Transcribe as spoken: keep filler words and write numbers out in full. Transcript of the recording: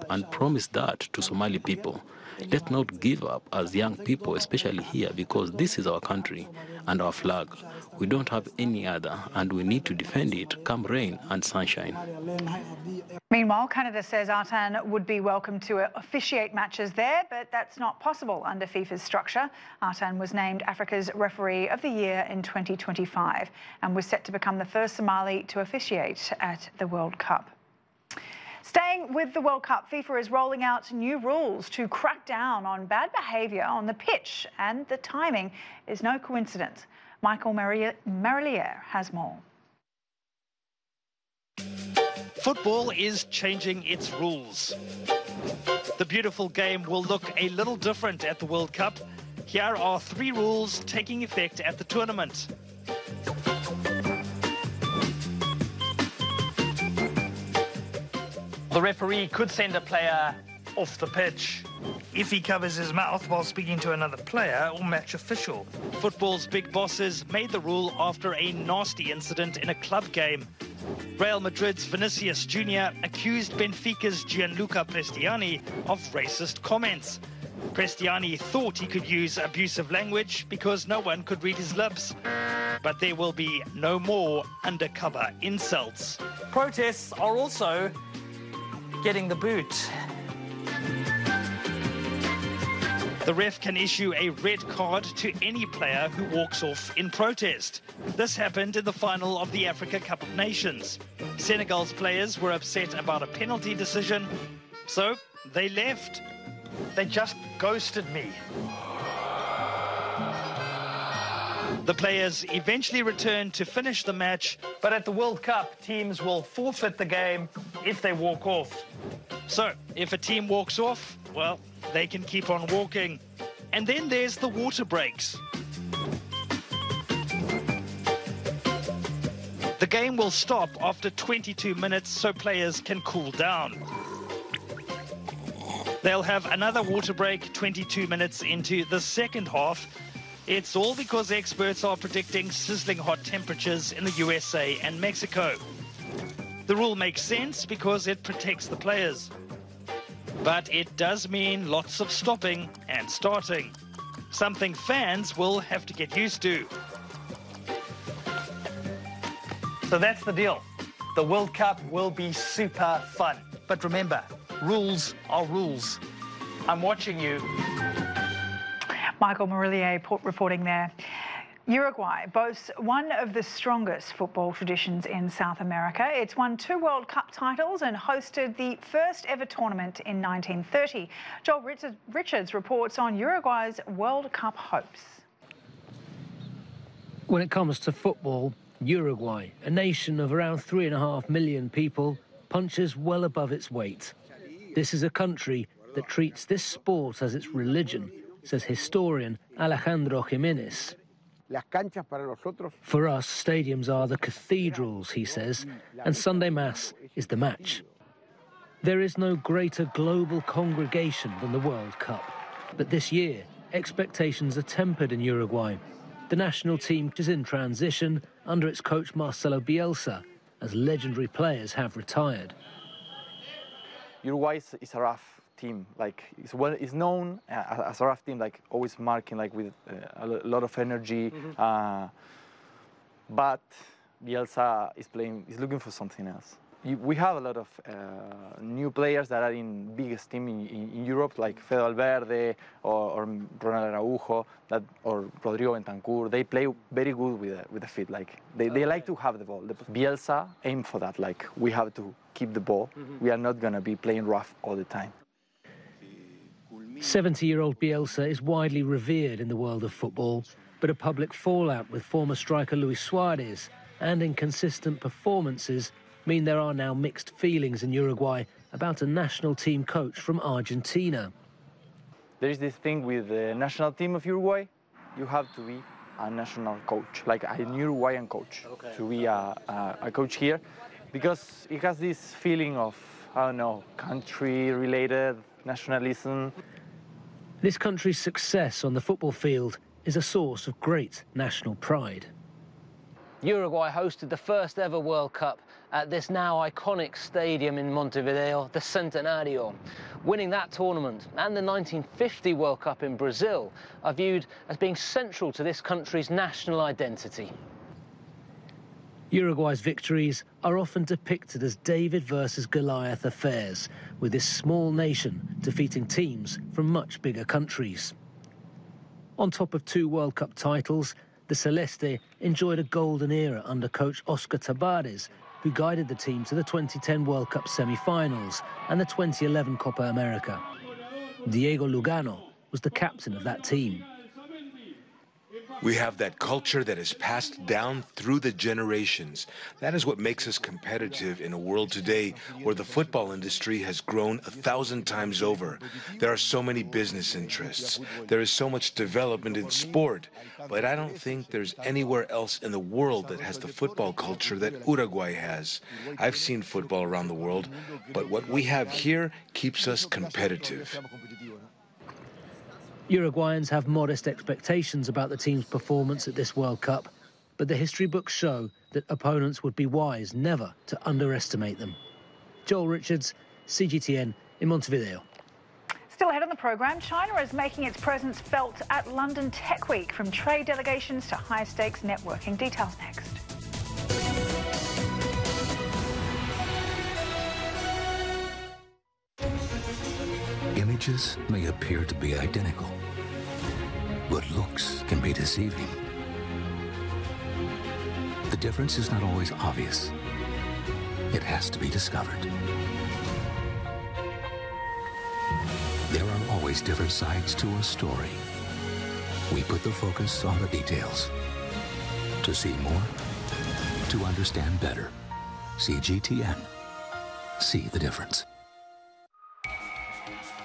and promised that to Somali people. Let's not give up as young people, especially here, because this is our country and our flag. We don't have any other, and we need to defend it come rain and sunshine. Meanwhile, Canada says Artan would be welcome to officiate matches there, but that's not possible under FIFA's structure. Artan was named Africa's Referee of the Year in twenty twenty-five and was set to become the first Somali to officiate at the World Cup. Staying with the World Cup, FIFA is rolling out new rules to crack down on bad behaviour on the pitch, and the timing is no coincidence. Michael Marillier has more. Football is changing its rules. The beautiful game will look a little different at the World Cup. Here are three rules taking effect at the tournament. The referee could send a player off the pitch if he covers his mouth while speaking to another player or match official. Football's big bosses made the rule after a nasty incident in a club game. Real Madrid's Vinicius Junior accused Benfica's Gianluca Prestiani of racist comments. Prestiani thought he could use abusive language because no one could read his lips. But there will be no more undercover insults. Protests are also getting the boot. The ref can issue a red card to any player who walks off in protest. This happened in the final of the Africa Cup of Nations. Senegal's players were upset about a penalty decision, so they left. They just ghosted me. The players eventually returned to finish the match, but at the World Cup, teams will forfeit the game if they walk off. So, if a team walks off, well, they can keep on walking. And then there's the water breaks. The game will stop after twenty-two minutes so players can cool down. They'll have another water break twenty-two minutes into the second half. It's all because experts are predicting sizzling hot temperatures in the U S A and Mexico. The rule makes sense because it protects the players. But it does mean lots of stopping and starting, something fans will have to get used to. So that's the deal. The World Cup will be super fun. But remember, rules are rules. I'm watching you. Michael Marillier reporting there. Uruguay boasts one of the strongest football traditions in South America. It's won two World Cup titles and hosted the first ever tournament in nineteen thirty. Joel Richards reports on Uruguay's World Cup hopes. When it comes to football, Uruguay, a nation of around three and a half million people, punches well above its weight. This is a country that treats this sport as its religion, says historian Alejandro Jimenez. For us, stadiums are the cathedrals, he says, and Sunday Mass is the match. There is no greater global congregation than the World Cup. But this year, expectations are tempered in Uruguay. The national team is in transition under its coach Marcelo Bielsa, as legendary players have retired. Uruguay is a rough team, like it's well, it's known as a rough team, like always marking, like with uh, a lot of energy. Mm-hmm. uh, but Bielsa is playing, is looking for something else. You, we have a lot of uh, new players that are in biggest team in, in, in Europe, like Fede Valverde or, or Ronald Araujo, that or Rodrigo Bentancur. They play very good with the, with the feet. Like they, they like to have the ball. The Bielsa aim for that. Like we have to keep the ball. Mm-hmm. We are not gonna be playing rough all the time. seventy-year-old Bielsa is widely revered in the world of football, but a public fallout with former striker Luis Suarez and inconsistent performances mean there are now mixed feelings in Uruguay about a national team coach from Argentina. There is this thing with the national team of Uruguay. You have to be a national coach, like a Uruguayan coach, okay. to be a, a, a coach here, because it has this feeling of, I don't know, country-related nationalism. This country's success on the football field is a source of great national pride. Uruguay hosted the first ever World Cup at this now iconic stadium in Montevideo, the Centenario. Winning that tournament and the nineteen fifty World Cup in Brazil are viewed as being central to this country's national identity. Uruguay's victories are often depicted as David versus Goliath affairs, with this small nation defeating teams from much bigger countries. On top of two World Cup titles, the Celeste enjoyed a golden era under coach Oscar Tabares, who guided the team to the twenty ten World Cup semi-finals and the twenty eleven Copa America. Diego Lugano was the captain of that team. We have that culture that is passed down through the generations. That is what makes us competitive in a world today where the football industry has grown a thousand times over. There are so many business interests. There is so much development in sport. But I don't think there's anywhere else in the world that has the football culture that Uruguay has. I've seen football around the world, but what we have here keeps us competitive. Uruguayans have modest expectations about the team's performance at this World Cup, but the history books show that opponents would be wise never to underestimate them. Joel Richards, C G T N in Montevideo. Still ahead on the programme, China is making its presence felt at London Tech Week, from trade delegations to high-stakes networking. Details next. Images may appear to be identical, but looks can be deceiving. The difference is not always obvious. It has to be discovered. There are always different sides to a story. We put the focus on the details. To see more, to understand better. C G T N. See the difference.